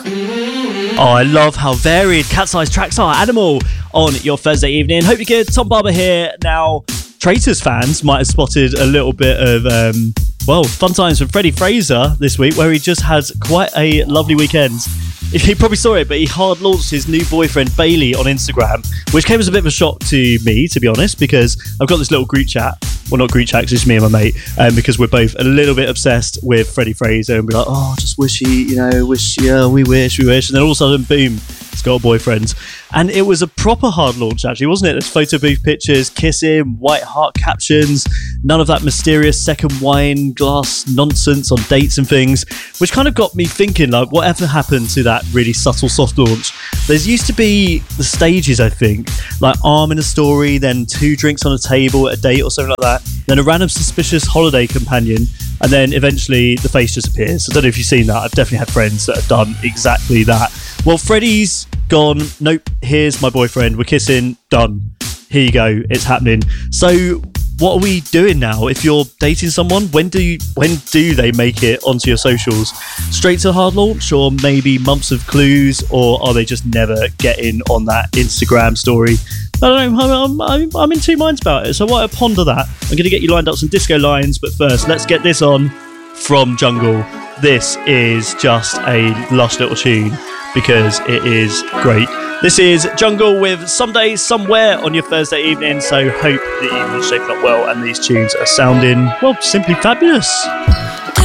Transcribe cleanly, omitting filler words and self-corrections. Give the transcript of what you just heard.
Oh, I love how varied Cat's Eyes tracks are. Animal on your Thursday evening. Hope you're good. Tom Barber here. Now, Traitors fans might have spotted a little bit of, fun times with Freddie Fraser this week, where he just had quite a lovely weekend. He probably saw it, but he hard launched his new boyfriend Bailey on Instagram, which came as a bit of a shock to me, to be honest, because I've got this little group chat. Well, not group chat, 'cause it's me and my mate, because we're both a little bit obsessed with Freddie Fraser, and we're like, oh, just wish he, we wish. And then all of a sudden, boom, he's got a boyfriend. And it was a proper hard launch, actually, wasn't it? There's photo booth pictures, kissing, white heart captions, none of that mysterious second wine glass nonsense on dates and things, which kind of got me thinking, like, whatever happened to that really subtle soft launch? There's used to be the stages, I think, like arm in a story, then 2 drinks on a table at a date or something like that, then a random suspicious holiday companion, and then eventually the face just appears. I don't know if you've seen that. I've definitely had friends that have done exactly that. Well, Freddie's gone, nope, here's my boyfriend, we're kissing, done. Here you go, it's happening. So what are we doing now? If you're dating someone, when do they make it onto your socials? Straight to hard launch, or maybe months of clues, or are they just never getting on that Instagram story? I don't know, I'm in two minds about it, so I want to ponder that. I'm going to get you lined up some disco lines, but first, let's get this on from Jungle. This is just a lush little tune, because it is great. This is Jungle with Someday, Somewhere on your Thursday evening, so hope the evening's shaping up well and these tunes are sounding, well, simply fabulous.